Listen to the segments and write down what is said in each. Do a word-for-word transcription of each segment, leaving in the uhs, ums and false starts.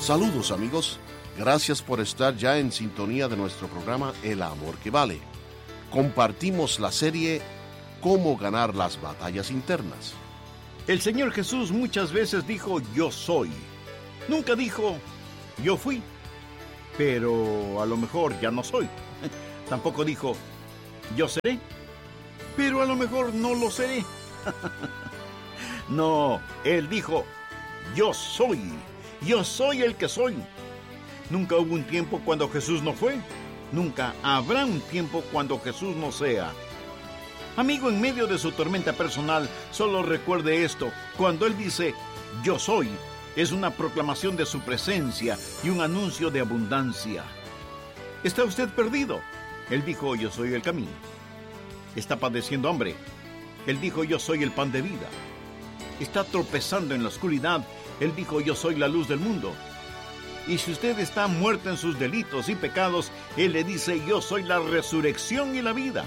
Saludos amigos, gracias por estar ya en sintonía de nuestro programa El Amor que Vale. Compartimos la serie Cómo ganar las batallas internas. El Señor Jesús muchas veces dijo yo soy. Nunca dijo yo fui, pero a lo mejor ya no soy. Tampoco dijo yo seré, pero a lo mejor no lo seré. No, Él dijo yo soy. Yo soy el que soy. Nunca hubo un tiempo cuando Jesús no fue. Nunca habrá un tiempo cuando Jesús no sea. Amigo, en medio de su tormenta personal, solo recuerde esto. Cuando Él dice, yo soy, es una proclamación de su presencia y un anuncio de abundancia. ¿Está usted perdido? Él dijo, yo soy el camino. ¿Está padeciendo hambre? Él dijo, yo soy el pan de vida. ¿Está tropezando en la oscuridad? Él dijo, yo soy la luz del mundo. Y si usted está muerto en sus delitos y pecados, Él le dice, yo soy la resurrección y la vida.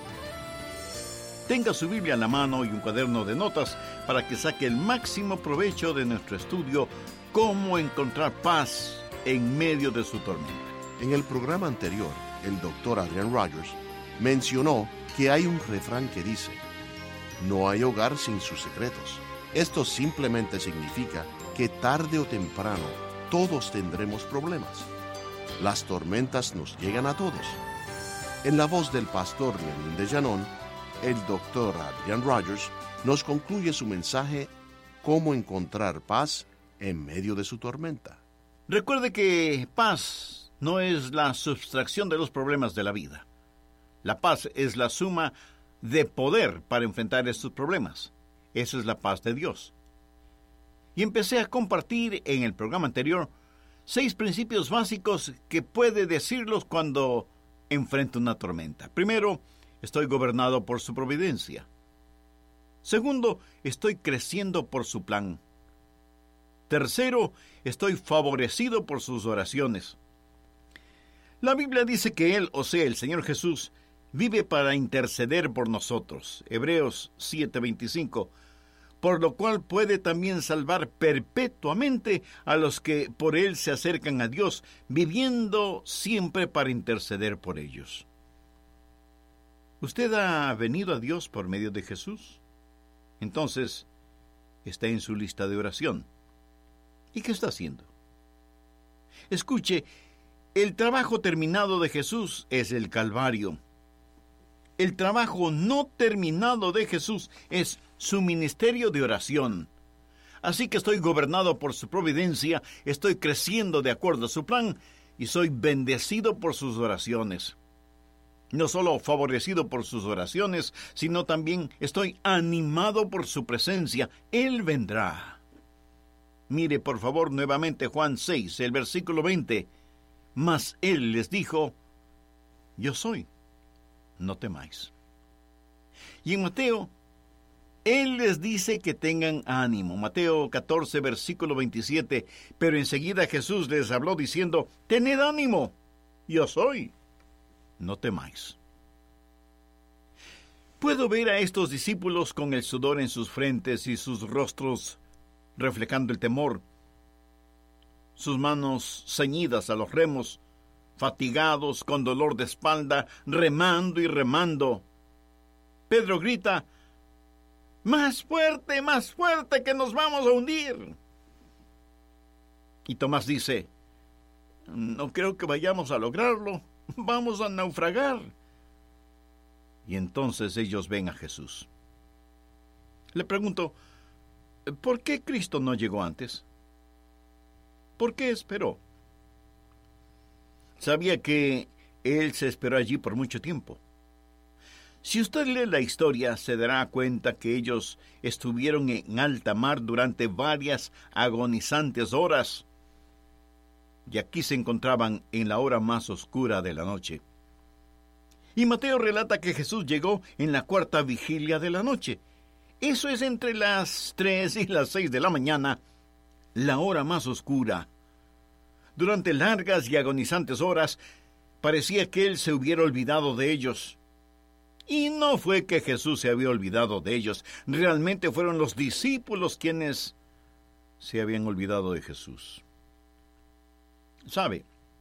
Tenga su Biblia a la mano y un cuaderno de notas para que saque el máximo provecho de nuestro estudio, Cómo encontrar paz en medio de su tormenta. En el programa anterior, el doctor Adrian Rogers mencionó que hay un refrán que dice, no hay hogar sin sus secretos. Esto simplemente significa que tarde o temprano todos tendremos problemas. Las tormentas nos llegan a todos. En la voz del pastor Lenín de Llanón, el doctor Adrian Rogers nos concluye su mensaje Cómo encontrar paz en medio de su tormenta. Recuerde que paz no es la sustracción de los problemas de la vida. La paz es la suma de poder para enfrentar estos problemas. Esa es la paz de Dios. Y empecé a compartir en el programa anterior seis principios básicos que puede decirlos cuando enfrenta una tormenta. Primero, estoy gobernado por su providencia. Segundo, estoy creciendo por su plan. Tercero, estoy favorecido por sus oraciones. La Biblia dice que Él, o sea, el Señor Jesús, vive para interceder por nosotros. Hebreos siete veinticinco. Por lo cual puede también salvar perpetuamente a los que por Él se acercan a Dios, viviendo siempre para interceder por ellos. ¿Usted ha venido a Dios por medio de Jesús? Entonces, está en su lista de oración. ¿Y qué está haciendo? Escuche, el trabajo terminado de Jesús es el Calvario. El trabajo no terminado de Jesús es su ministerio de oración. Así que estoy gobernado por su providencia, estoy creciendo de acuerdo a su plan y soy bendecido por sus oraciones. No solo favorecido por sus oraciones, sino también estoy animado por su presencia. Él vendrá. Mire por favor nuevamente Juan seis, el versículo veinte. Mas Él les dijo, yo soy. No temáis. Y en Mateo, Él les dice que tengan ánimo. Mateo catorce, versículo veintisiete. Pero enseguida Jesús les habló diciendo, tened ánimo, yo soy. No temáis. Puedo ver a estos discípulos con el sudor en sus frentes y sus rostros reflejando el temor. Sus manos ceñidas a los remos, fatigados, con dolor de espalda, remando y remando. Pedro grita, ¡más fuerte, más fuerte, que nos vamos a hundir! Y Tomás dice, no creo que vayamos a lograrlo, vamos a naufragar. Y entonces ellos ven a Jesús. Le pregunto, ¿por qué Cristo no llegó antes? ¿Por qué esperó? Sabía que Él se esperó allí por mucho tiempo. Si usted lee la historia, se dará cuenta que ellos estuvieron en alta mar durante varias agonizantes horas. Y aquí se encontraban en la hora más oscura de la noche. Y Mateo relata que Jesús llegó en la cuarta vigilia de la noche. Eso es entre las tres y las seis de la mañana, la hora más oscura. Durante largas y agonizantes horas, parecía que Él se hubiera olvidado de ellos. Y no fue que Jesús se había olvidado de ellos. Realmente fueron los discípulos quienes se habían olvidado de Jesús. ¿Sabe?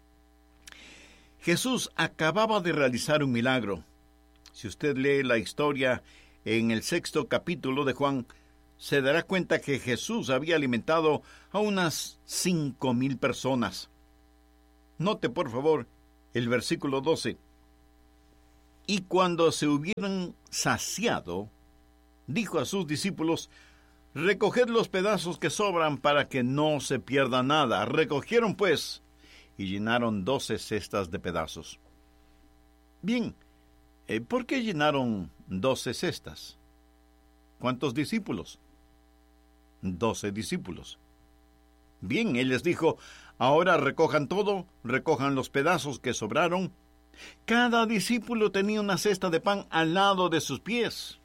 Jesús acababa de realizar un milagro. Si usted lee la historia en el sexto capítulo de Juan, se dará cuenta que Jesús había alimentado a unas cinco mil personas. Note, por favor, el versículo doce. Y cuando se hubieran saciado, dijo a sus discípulos: recoged los pedazos que sobran para que no se pierda nada. Recogieron, pues, y llenaron doce cestas de pedazos. Bien, ¿por qué llenaron doce cestas? ¿Cuántos discípulos? Doce discípulos. Bien, él les dijo: ahora recojan todo, recojan los pedazos que sobraron. Cada discípulo tenía una cesta de pan al lado de sus pies.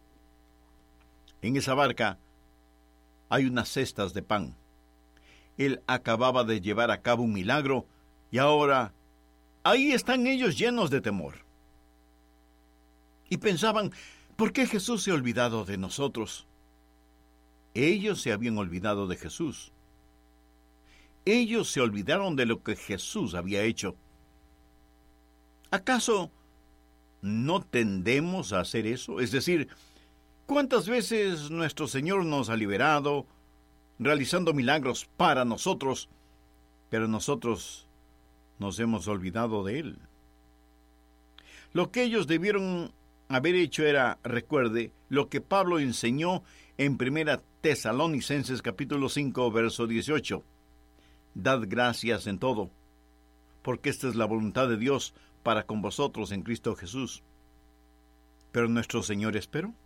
En esa barca hay unas cestas de pan. Él acababa de llevar a cabo un milagro y ahora ahí están ellos llenos de temor. Y pensaban: ¿por qué Jesús se ha olvidado de nosotros? Ellos se habían olvidado de Jesús. Ellos se olvidaron de lo que Jesús había hecho. ¿Acaso no tendemos a hacer eso? Es decir, ¿cuántas veces nuestro Señor nos ha liberado, realizando milagros para nosotros, pero nosotros nos hemos olvidado de Él? Lo que ellos debieron haber hecho era, recuerde, lo que Pablo enseñó en Primera Tesalonicenses capítulo cinco, verso dieciocho. Dad gracias en todo, porque esta es la voluntad de Dios para con vosotros en Cristo Jesús. Pero nuestro Señor esperó.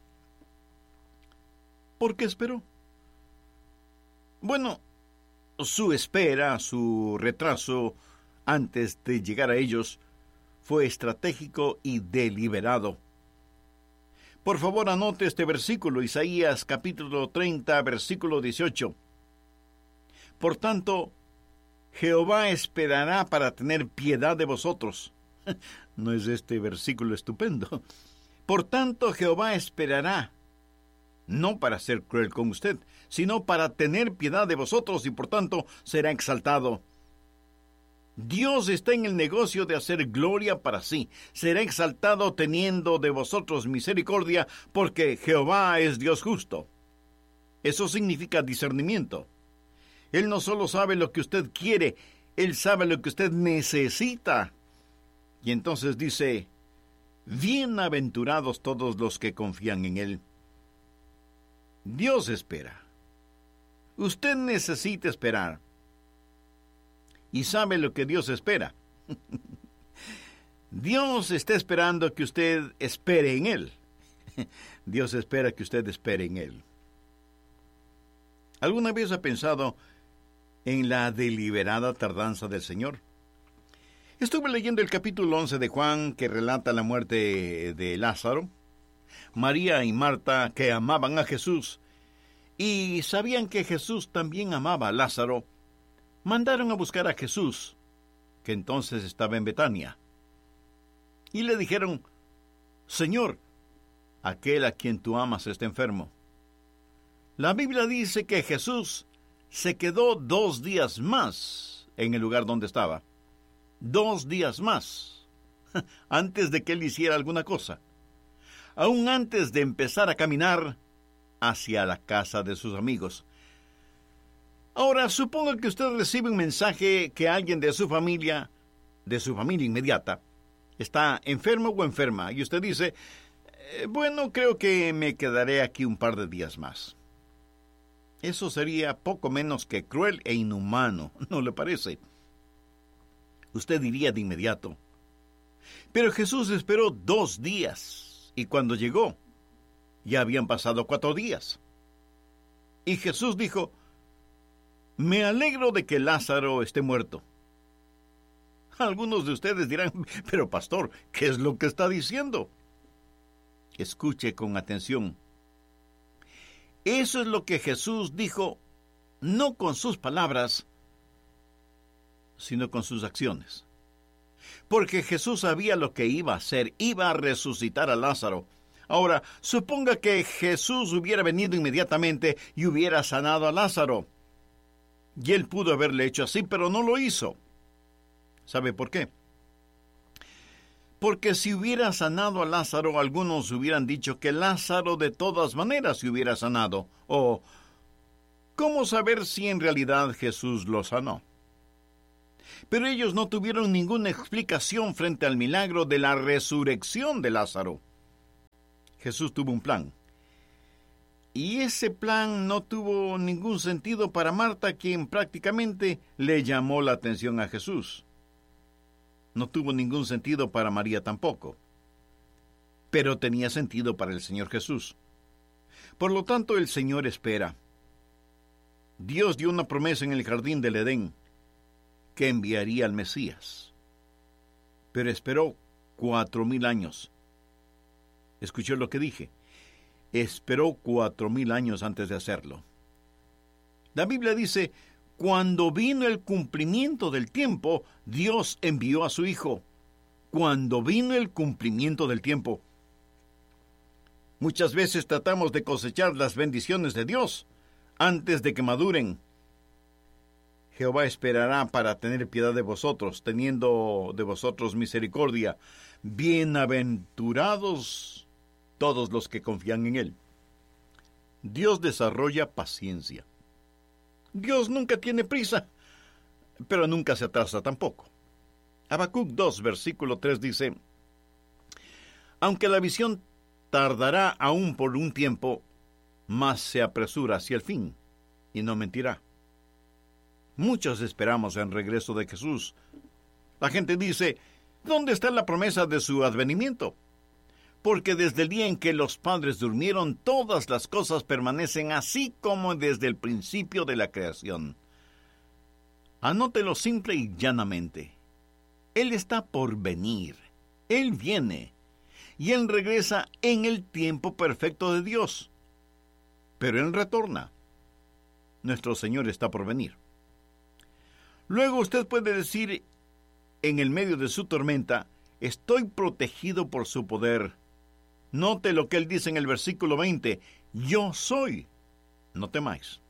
¿Por qué esperó? Bueno, su espera, su retraso antes de llegar a ellos fue estratégico y deliberado. Por favor, anote este versículo, Isaías capítulo treinta, versículo dieciocho. Por tanto, Jehová esperará para tener piedad de vosotros. ¿No es este versículo estupendo? Por tanto, Jehová esperará, no para ser cruel con usted, sino para tener piedad de vosotros y por tanto será exaltado. Dios está en el negocio de hacer gloria para sí. Será exaltado teniendo de vosotros misericordia, porque Jehová es Dios justo. Eso significa discernimiento. Él no solo sabe lo que usted quiere, Él sabe lo que usted necesita. Y entonces dice: bienaventurados todos los que confían en Él. Dios espera. Usted necesita esperar. ¿Y sabe lo que Dios espera? Dios está esperando que usted espere en Él. Dios espera que usted espere en Él. ¿Alguna vez ha pensado en la deliberada tardanza del Señor? Estuve leyendo el capítulo once de Juan, que relata la muerte de Lázaro. María y Marta, que amaban a Jesús y sabían que Jesús también amaba a Lázaro, mandaron a buscar a Jesús, que entonces estaba en Betania. Y le dijeron: Señor, aquel a quien tú amas está enfermo. La Biblia dice que Jesús se quedó dos días más en el lugar donde estaba. Dos días más, antes de que él hiciera alguna cosa. Aún antes de empezar a caminar hacia la casa de sus amigos. Ahora, suponga que usted recibe un mensaje que alguien de su familia, de su familia inmediata, está enfermo o enferma, y usted dice: eh, bueno, creo que me quedaré aquí un par de días más. Eso sería poco menos que cruel e inhumano, ¿no le parece? Usted diría de inmediato: pero Jesús esperó dos días, y cuando llegó, ya habían pasado cuatro días. Y Jesús dijo: me alegro de que Lázaro esté muerto. Algunos de ustedes dirán: pero pastor, ¿qué es lo que está diciendo? Escuche con atención. Eso es lo que Jesús dijo, no con sus palabras, sino con sus acciones. Porque Jesús sabía lo que iba a hacer, iba a resucitar a Lázaro. Ahora, suponga que Jesús hubiera venido inmediatamente y hubiera sanado a Lázaro. Y él pudo haberle hecho así, pero no lo hizo. ¿Sabe por qué? Porque si hubiera sanado a Lázaro, algunos hubieran dicho que Lázaro de todas maneras se hubiera sanado. O, ¿cómo saber si en realidad Jesús lo sanó? Pero ellos no tuvieron ninguna explicación frente al milagro de la resurrección de Lázaro. Jesús tuvo un plan. Y ese plan no tuvo ningún sentido para Marta, quien prácticamente le llamó la atención a Jesús. No tuvo ningún sentido para María tampoco. Pero tenía sentido para el Señor Jesús. Por lo tanto, el Señor espera. Dios dio una promesa en el jardín del Edén, que enviaría al Mesías. Pero esperó cuatro mil años. ¿Escuchó lo que dije? Esperó cuatro mil años antes de hacerlo. La Biblia dice, cuando vino el cumplimiento del tiempo, Dios envió a su Hijo. Cuando vino el cumplimiento del tiempo. Muchas veces tratamos de cosechar las bendiciones de Dios antes de que maduren. Jehová esperará para tener piedad de vosotros, teniendo de vosotros misericordia. Bienaventurados todos los que confían en Él. Dios desarrolla paciencia. Dios nunca tiene prisa, pero nunca se atrasa tampoco. Habacuc dos, versículo tres dice, aunque la visión tardará aún por un tiempo, mas se apresura hacia el fin, y no mentirá. Muchos esperamos el regreso de Jesús. La gente dice, ¿dónde está la promesa de su advenimiento? Porque desde el día en que los padres durmieron, todas las cosas permanecen así como desde el principio de la creación. Anótelo simple y llanamente. Él está por venir. Él viene. Y Él regresa en el tiempo perfecto de Dios. Pero Él retorna. Nuestro Señor está por venir. Luego usted puede decir, en el medio de su tormenta, estoy protegido por su poder. Note lo que Él dice en el versículo veinte, yo soy, no temáis.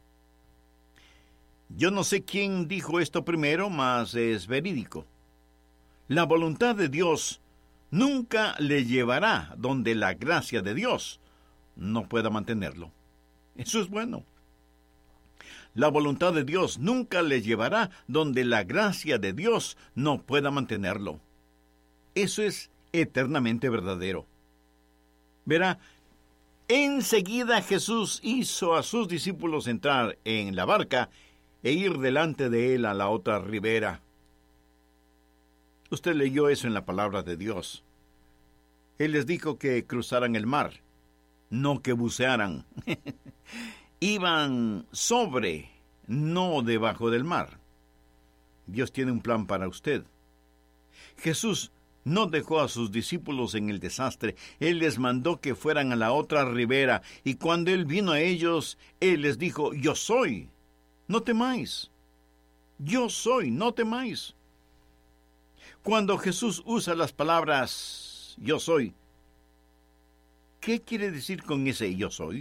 Yo no sé quién dijo esto primero, mas es verídico. La voluntad de Dios nunca le llevará donde la gracia de Dios no pueda mantenerlo. Eso es bueno. La voluntad de Dios nunca le llevará donde la gracia de Dios no pueda mantenerlo. Eso es eternamente verdadero. Verá, enseguida Jesús hizo a sus discípulos entrar en la barca e ir delante de él a la otra ribera. Usted leyó eso en la palabra de Dios. Él les dijo que cruzaran el mar, no que bucearan. Iban sobre, no debajo del mar. Dios tiene un plan para usted. Jesús no dejó a sus discípulos en el desastre. Él les mandó que fueran a la otra ribera, y cuando Él vino a ellos, Él les dijo, yo soy, no temáis. Yo soy, no temáis. Cuando Jesús usa las palabras, yo soy, ¿qué quiere decir con ese yo soy?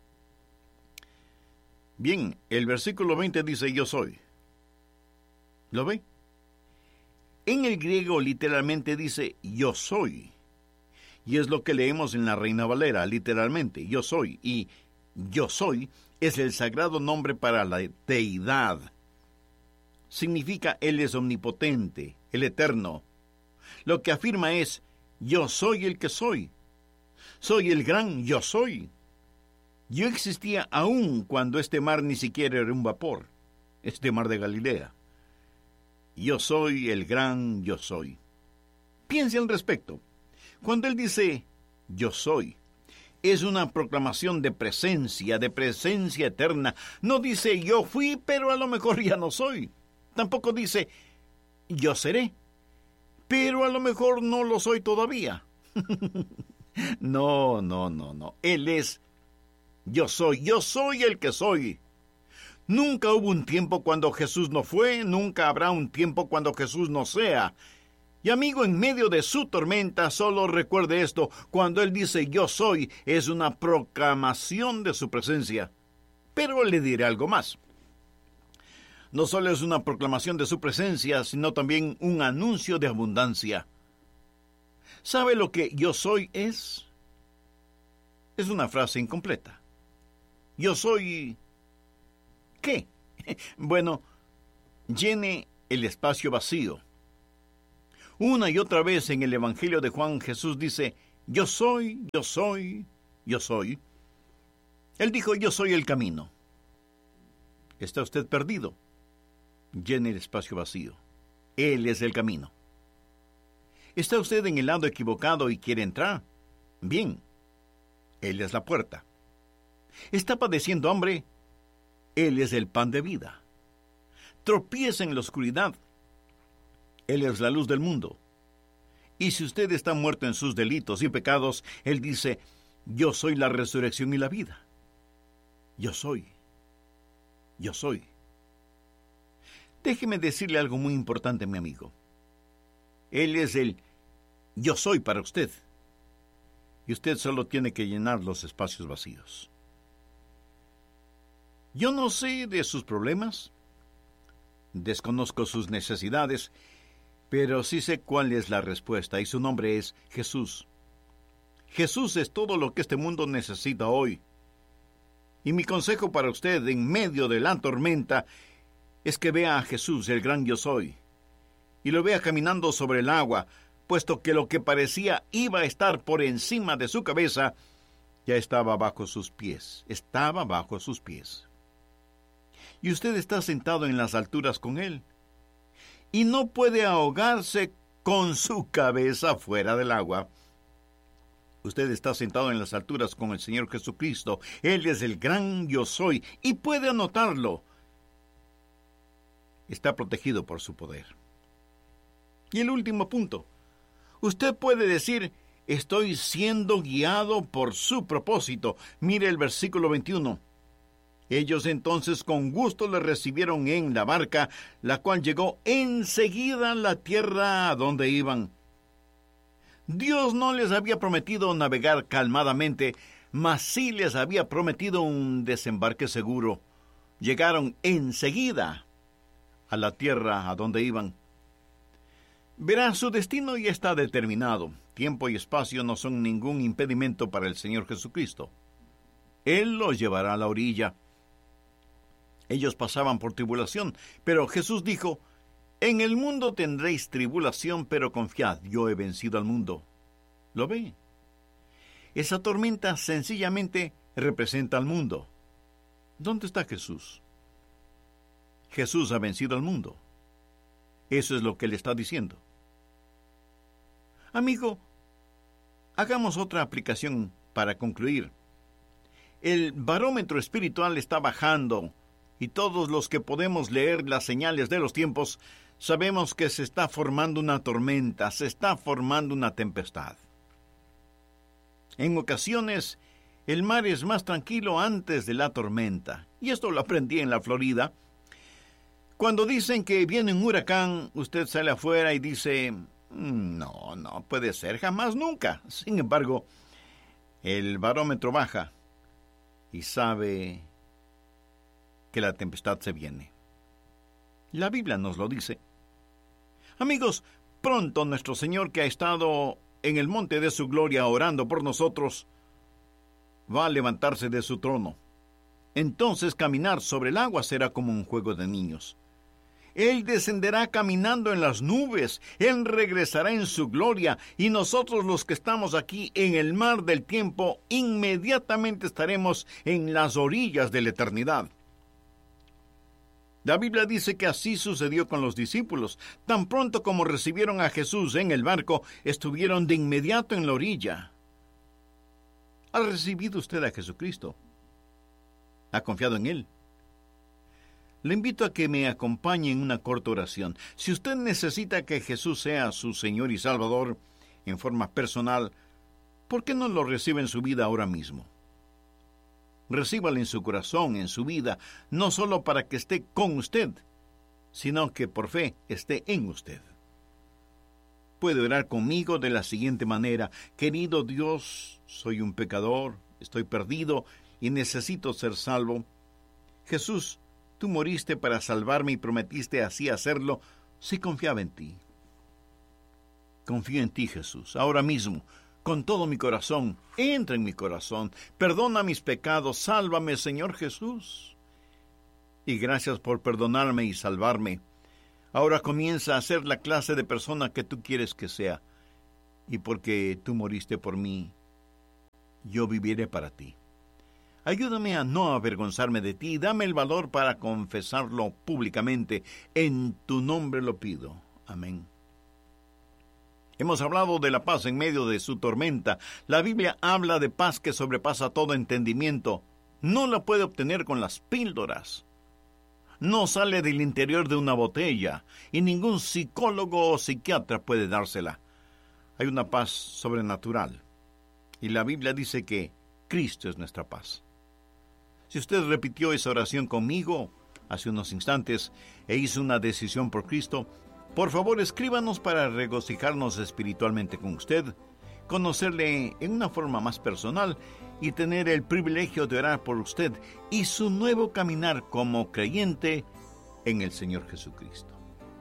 Bien, el versículo veinte dice, yo soy. ¿Lo ve? En el griego literalmente dice, yo soy. Y es lo que leemos en la Reina Valera, literalmente, yo soy. Y yo soy es el sagrado nombre para la deidad. Significa Él es omnipotente, el eterno. Lo que afirma es, yo soy el que soy. Soy el gran yo soy. Yo existía aún cuando este mar ni siquiera era un vapor, este mar de Galilea. Yo soy el gran yo soy. Piense al respecto. Cuando Él dice, yo soy, es una proclamación de presencia, de presencia eterna. No dice, yo fui, pero a lo mejor ya no soy. Tampoco dice, yo seré, pero a lo mejor no lo soy todavía. No, no, no, no. Él es yo soy, yo soy el que soy. Nunca hubo un tiempo cuando Jesús no fue, nunca habrá un tiempo cuando Jesús no sea. Y amigo, en medio de su tormenta, solo recuerde esto, cuando Él dice yo soy, es una proclamación de su presencia. Pero le diré algo más. no solo es una proclamación de su presencia, sino también un anuncio de abundancia. ¿Sabe lo que yo soy es? Es una frase incompleta. Yo soy... ¿qué? Bueno, llene el espacio vacío. Una y otra vez en el Evangelio de Juan, Jesús dice, yo soy, yo soy, yo soy. Él dijo, yo soy el camino. ¿Está usted perdido? Llene el espacio vacío. Él es el camino. ¿Está usted en el lado equivocado y quiere entrar? Bien. Él es la puerta. ¿Está padeciendo hambre? Él es el pan de vida. Tropieza en la oscuridad. Él es la luz del mundo. Y si usted está muerto en sus delitos y pecados, Él dice, yo soy la resurrección y la vida. Yo soy. Yo soy. Déjeme decirle algo muy importante, mi amigo. Él es el yo soy para usted. Y usted solo tiene que llenar los espacios vacíos. Yo no sé de sus problemas, desconozco sus necesidades, pero sí sé cuál es la respuesta, y su nombre es Jesús. Jesús es todo lo que este mundo necesita hoy. Y mi consejo para usted en medio de la tormenta es que vea a Jesús, el gran yo soy, y lo vea caminando sobre el agua, puesto que lo que parecía iba a estar por encima de su cabeza, ya estaba bajo sus pies, estaba bajo sus pies. Y usted está sentado en las alturas con Él, y no puede ahogarse con su cabeza fuera del agua. Usted está sentado en las alturas con el Señor Jesucristo. Él es el gran yo soy, y puede anotarlo. Está protegido por su poder. Y el último punto. Usted puede decir, estoy siendo guiado por su propósito. Mire el versículo veintiuno. Ellos entonces con gusto le recibieron en la barca, la cual llegó enseguida a la tierra a donde iban. Dios no les había prometido navegar calmadamente, mas sí les había prometido un desembarque seguro. Llegaron enseguida a la tierra a donde iban. Verá, su destino ya está determinado. Tiempo y espacio no son ningún impedimento para el Señor Jesucristo. Él los llevará a la orilla. Ellos pasaban por tribulación, pero Jesús dijo, en el mundo tendréis tribulación, pero confiad, yo he vencido al mundo. ¿Lo ve? Esa tormenta sencillamente representa al mundo. ¿Dónde está Jesús? Jesús ha vencido al mundo. Eso es lo que Él está diciendo. Amigo, hagamos otra aplicación para concluir. El barómetro espiritual está bajando, y todos los que podemos leer las señales de los tiempos, sabemos que se está formando una tormenta, se está formando una tempestad. En ocasiones, el mar es más tranquilo antes de la tormenta, y esto lo aprendí en la Florida. Cuando dicen que viene un huracán, usted sale afuera y dice, no, no puede ser, jamás, nunca. Sin embargo, el barómetro baja y sabe que la tempestad se viene. La Biblia nos lo dice. Amigos, pronto nuestro Señor, que ha estado en el monte de su gloria orando por nosotros, va a levantarse de su trono. Entonces caminar sobre el agua será como un juego de niños. Él descenderá caminando en las nubes, Él regresará en su gloria, y nosotros los que estamos aquí en el mar del tiempo, inmediatamente estaremos en las orillas de la eternidad. La Biblia dice que así sucedió con los discípulos. Tan pronto como recibieron a Jesús en el barco, estuvieron de inmediato en la orilla. ¿Ha recibido usted a Jesucristo? ¿Ha confiado en Él? Le invito a que me acompañe en una corta oración. Si usted necesita que Jesús sea su Señor y Salvador en forma personal, ¿por qué no lo recibe en su vida ahora mismo? Recíbalo en su corazón, en su vida, no solo para que esté con usted, sino que por fe esté en usted. Puede orar conmigo de la siguiente manera: querido Dios, soy un pecador, estoy perdido y necesito ser salvo. Jesús, Tú moriste para salvarme y prometiste así hacerlo si confiaba en ti. Confío en ti, Jesús, ahora mismo, con todo mi corazón. Entra en mi corazón, perdona mis pecados, sálvame, Señor Jesús. Y gracias por perdonarme y salvarme. Ahora comienza a ser la clase de persona que tú quieres que sea. Y porque tú moriste por mí, yo viviré para ti. Ayúdame a no avergonzarme de ti. Dame el valor para confesarlo públicamente. En tu nombre lo pido. Amén. Hemos hablado de la paz en medio de su tormenta. La Biblia habla de paz que sobrepasa todo entendimiento. No la puede obtener con las píldoras. No sale del interior de una botella, y ningún psicólogo o psiquiatra puede dársela. Hay una paz sobrenatural, y la Biblia dice que Cristo es nuestra paz. Si usted repitió esa oración conmigo hace unos instantes e hizo una decisión por Cristo, por favor escríbanos para regocijarnos espiritualmente con usted, conocerle en una forma más personal y tener el privilegio de orar por usted y su nuevo caminar como creyente en el Señor Jesucristo.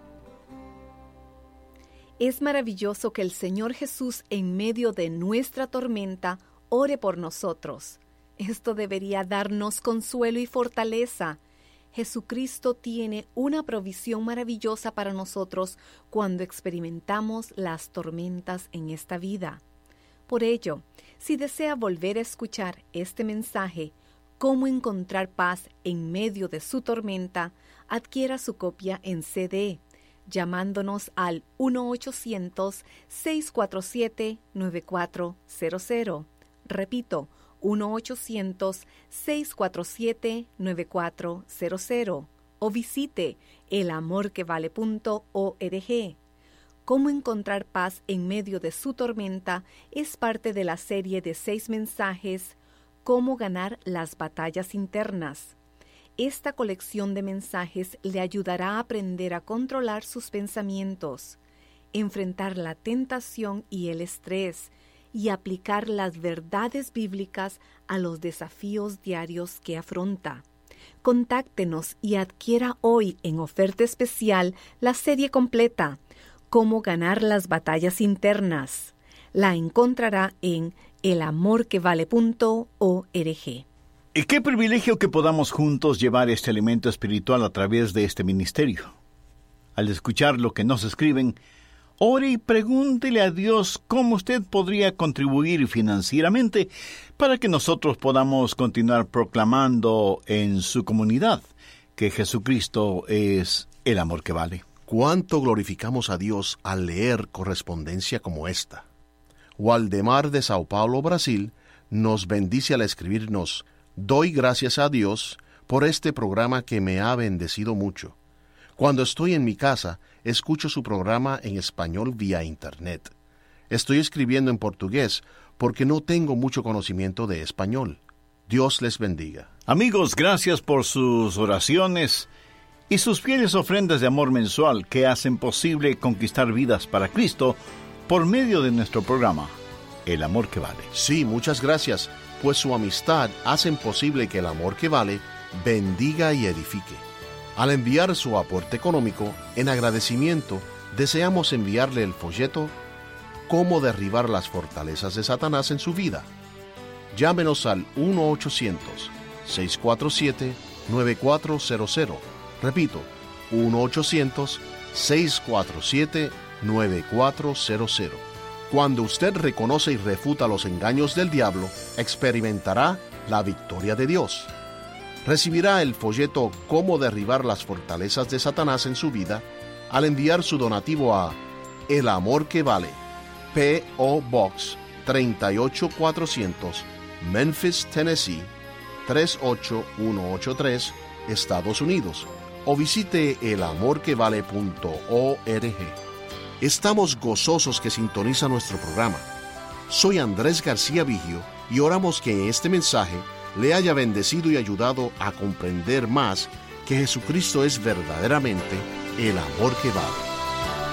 Es maravilloso que el Señor Jesús, en medio de nuestra tormenta, ore por nosotros. Esto debería darnos consuelo y fortaleza. Jesucristo tiene una provisión maravillosa para nosotros cuando experimentamos las tormentas en esta vida. Por ello, si desea volver a escuchar este mensaje, Cómo encontrar paz en medio de su tormenta, adquiera su copia en C D, llamándonos al uno ochocientos, seis cuatro siete, nueve cuatro cero cero. Repito, uno ochocientos, seis cuatro siete, nueve cuatro cero cero. O visite el amor que vale punto org. Cómo encontrar paz en medio de su tormenta es parte de la serie de seis mensajes Cómo ganar las batallas internas. Esta colección de mensajes le ayudará a aprender a controlar sus pensamientos, enfrentar la tentación y el estrés y aplicar las verdades bíblicas a los desafíos diarios que afronta. Contáctenos y adquiera hoy en oferta especial la serie completa, Cómo ganar las batallas internas. La encontrará en el amor que vale punto org. Y qué privilegio que podamos juntos llevar este alimento espiritual a través de este ministerio. Al escuchar lo que nos escriben, ore y pregúntele a Dios cómo usted podría contribuir financieramente para que nosotros podamos continuar proclamando en su comunidad que Jesucristo es el amor que vale. ¿Cuánto glorificamos a Dios al leer correspondencia como esta? Waldemar de Sao Paulo, Brasil, nos bendice al escribirnos: doy gracias a Dios por este programa que me ha bendecido mucho. Cuando estoy en mi casa, escucho su programa en español vía internet. Estoy escribiendo en portugués porque no tengo mucho conocimiento de español. Dios les bendiga. Amigos, gracias por sus oraciones y sus fieles ofrendas de amor mensual que hacen posible conquistar vidas para Cristo por medio de nuestro programa, El Amor que Vale. Sí, muchas gracias, pues su amistad hacen posible que el amor que vale bendiga y edifique. Al enviar su aporte económico, en agradecimiento, deseamos enviarle el folleto Cómo derribar las fortalezas de Satanás en su vida. Llámenos al uno ochocientos, seis cuatro siete, nueve cuatro cero cero. Repito, uno ochocientos, seis cuatro siete, nueve cuatro cero cero. Cuando usted reconoce y refuta los engaños del diablo, experimentará la victoria de Dios. Recibirá el folleto Cómo derribar las fortalezas de Satanás en su vida al enviar su donativo a El Amor que Vale, P O Box treinta y ocho cuatrocientos, Memphis, Tennessee tres ocho uno ocho tres, Estados Unidos, o visite el amor que vale punto org. Estamos gozosos que sintoniza nuestro programa. Soy Andrés García Vigio y oramos que este mensaje le haya bendecido y ayudado a comprender más que Jesucristo es verdaderamente el amor que vale.